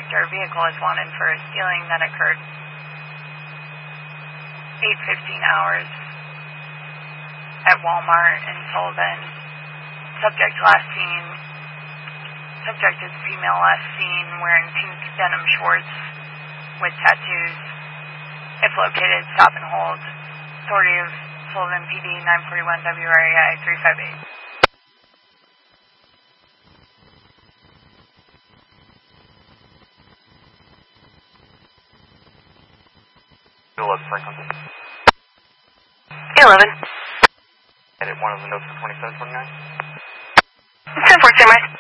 suspect or vehicle is wanted for a stealing that occurred 8:15 hours at Walmart in Sullivan. Subject is female last seen wearing pink denim shorts with tattoos. If located, stop and hold. Authority of Sullivan PD 941 WRAI 358. Franklin. 11. Edit one of the notes for 2729. 10-4, Samurai.